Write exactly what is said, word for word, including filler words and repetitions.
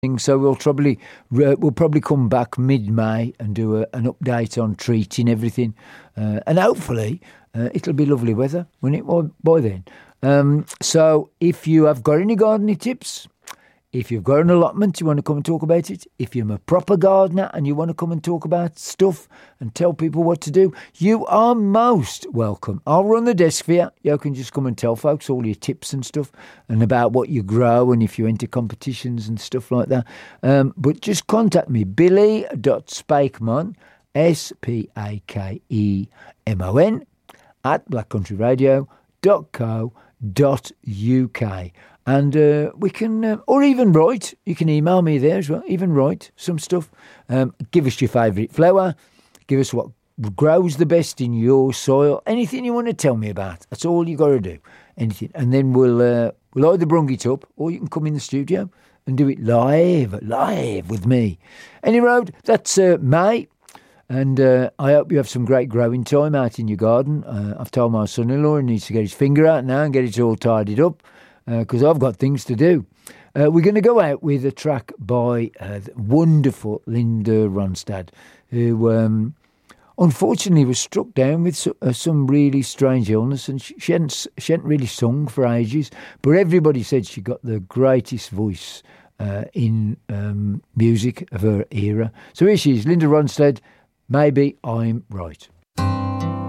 So we'll probably uh, we'll probably come back mid-May and do a, an update on treating everything, uh, and hopefully uh, it'll be lovely weather, won't it, by, by then? Um, so if you have got any gardening tips, if you've got an allotment, you want to come and talk about it. If you're a proper gardener and you want to come and talk about stuff and tell people what to do, you are most welcome. I'll run the desk for you. You can just come and tell folks all your tips and stuff and about what you grow and if you enter competitions and stuff like that. Um, but just contact me, billy.spakemon, S P A K E M O N, at black country radio dot co dot U K. And uh, we can, uh, or even write, you can email me there as well, even write some stuff. Um, give us your favourite flower, give us what grows the best in your soil, anything you want to tell me about. That's all you got to do, anything. And then we'll, uh, we'll either bring it up or you can come in the studio and do it live, live with me. Any road, that's uh, May. And uh, I hope you have some great growing time out in your garden. Uh, I've told my son-in-law he needs to get his finger out now and get it all tidied up, because uh, I've got things to do. Uh, we're going to go out with a track by uh, the wonderful Linda Ronstadt, who um, unfortunately was struck down with so, uh, some really strange illness, and she, she, hadn't, she hadn't really sung for ages, but everybody said she got the greatest voice uh, in um, music of her era. So here she is, Linda Ronstadt, Maybe I'm Right.